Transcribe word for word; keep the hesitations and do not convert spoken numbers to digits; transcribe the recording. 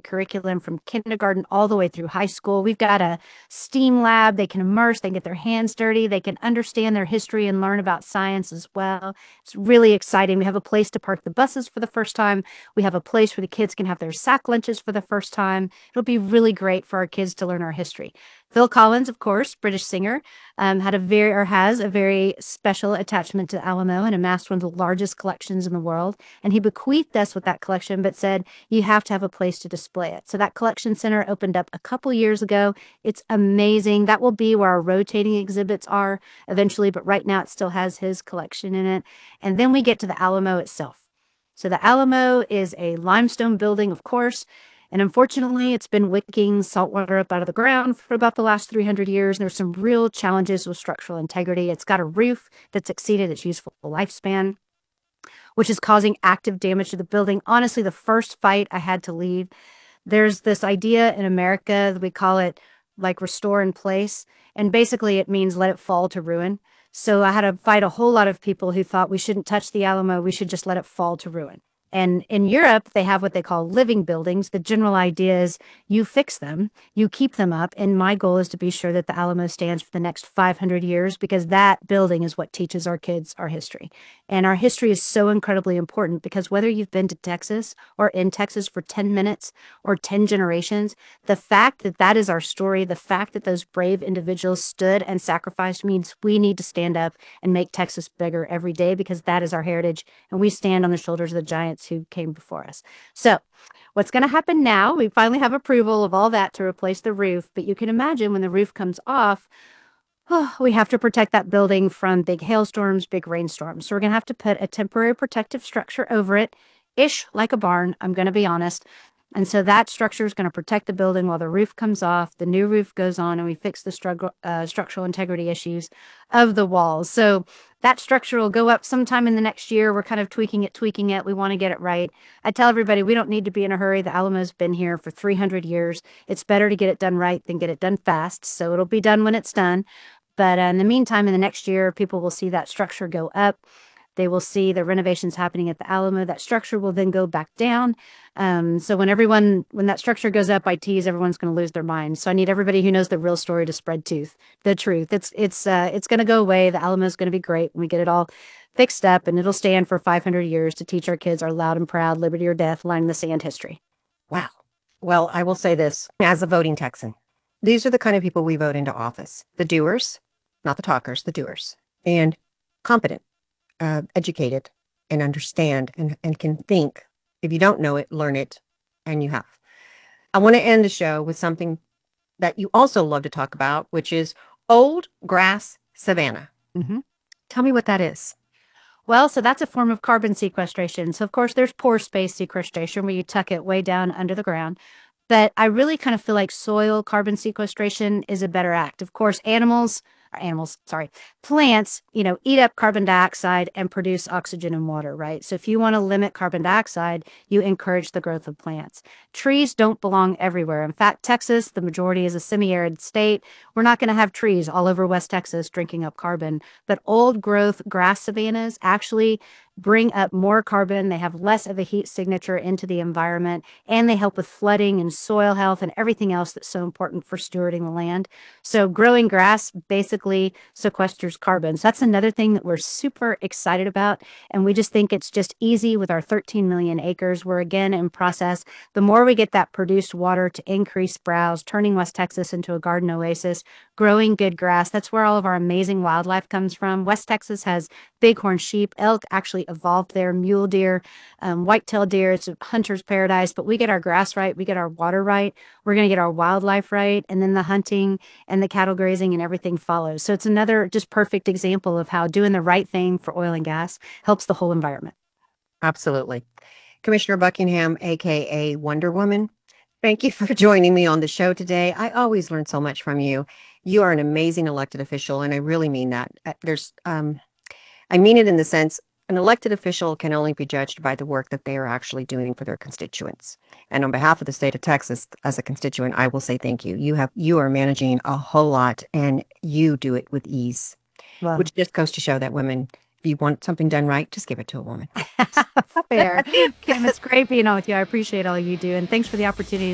curriculum from kindergarten all the way through high school. We've got a STEAM lab. They can immerse, they can get their hands dirty, they can understand their history and learn about science as well. It's really exciting. We have a place to park the buses for the first time. We have a place where the kids can have their sack lunches for the first time. It'll be really great for our kids to learn our history. Phil Collins, of course, British singer, um, had a very or has a very special attachment to Alamo and amassed one of the largest collections in the world. And he bequeathed us with that collection, but said you have to have a place to display it. So that collection center opened up a couple years ago. It's amazing. That will be where our rotating exhibits are eventually, but right now it still has his collection in it. And then we get to the Alamo itself. So the Alamo is a limestone building, of course. And unfortunately, it's been wicking saltwater up out of the ground for about the last three hundred years. There's some real challenges with structural integrity. It's got a roof that's exceeded its useful lifespan, which is causing active damage to the building. Honestly, the first fight I had to lead, there's this idea in America that we call it like restore in place. And basically it means let it fall to ruin. So I had to fight a whole lot of people who thought we shouldn't touch the Alamo. We should just let it fall to ruin. And in Europe, they have what they call living buildings. The general idea is you fix them, you keep them up. And my goal is to be sure that the Alamo stands for the next five hundred years, because that building is what teaches our kids our history. And our history is so incredibly important because whether you've been to Texas or in Texas for ten minutes or ten generations, the fact that that is our story, the fact that those brave individuals stood and sacrificed means we need to stand up and make Texas bigger every day, because that is our heritage. And we stand on the shoulders of the giants who came before us. So what's going to happen now, we finally have approval of all that to replace the roof, but you can imagine when the roof comes off, oh, we have to protect that building from big hailstorms, big rainstorms. So we're going to have to put a temporary protective structure over it, ish like a barn, I'm going to be honest. And so that structure is going to protect the building while the roof comes off, the new roof goes on, and we fix the struggle, uh, structural integrity issues of the walls. So that structure will go up sometime in the next year. We're kind of tweaking it, tweaking it. We want to get it right. I tell everybody we don't need to be in a hurry. The Alamo's been here for three hundred years. It's better to get it done right than get it done fast. So it'll be done when it's done. But uh, in the meantime, in the next year, people will see that structure go up. They will see the renovations happening at the Alamo. That structure will then go back down. Um, so when everyone, when that structure goes up, I tease everyone's going to lose their minds. So I need everybody who knows the real story to spread tooth, the truth. It's it's uh, it's going to go away. The Alamo is going to be great when we get it all fixed up, and it'll stand for five hundred years to teach our kids our loud and proud liberty or death, line in the sand history. Wow. Well, I will say this as a voting Texan. These are the kind of people we vote into office. The doers, not the talkers, the doers, and competent. Uh, educated and understand and, and can think. If you don't know it, learn it, and you have. I want to end the show with something that you also love to talk about, which is old grass savanna. Mm-hmm. Tell me what that is. Well, so that's a form of carbon sequestration. So, of course, there's pore space sequestration where you tuck it way down under the ground. But I really kind of feel like soil carbon sequestration is a better act. Of course, animals, or animals, sorry, plants, you know, eat up carbon dioxide and produce oxygen and water, right? So if you want to limit carbon dioxide, you encourage the growth of plants. Trees don't belong everywhere. In fact, Texas, the majority is a semi-arid state. We're not going to have trees all over West Texas drinking up carbon, but old growth grass savannas actually bring up more carbon. They have less of a heat signature into the environment, and they help with flooding and soil health and everything else that's so important for stewarding the land. So growing grass basically sequesters carbon. So that's another thing that we're super excited about. And we just think it's just easy with our thirteen million acres. We're again in process. The more we get that produced water to increase browse, turning West Texas into a garden oasis, growing good grass, that's where all of our amazing wildlife comes from. West Texas has bighorn sheep, elk actually evolved there, mule deer, um, white-tailed deer. It's a hunter's paradise, but we get our grass right, we get our water right, we're going to get our wildlife right, and then the hunting and the cattle grazing and everything follows. So it's another just perfect example of how doing the right thing for oil and gas helps the whole environment. Absolutely. Commissioner Buckingham, a k a. Wonder Woman, thank you for joining me on the show today. I always learn so much from you. You are an amazing elected official, and I really mean that. Uh, There's, um, I mean it in the sense an elected official can only be judged by the work that they are actually doing for their constituents. And on behalf of the state of Texas, as a constituent, I will say thank you. You have you are managing a whole lot, and you do it with ease, Well, which just goes to show that women, if you want something done right, just give it to a woman. fair. Kim, it's great being on with you. I appreciate all you do, and thanks for the opportunity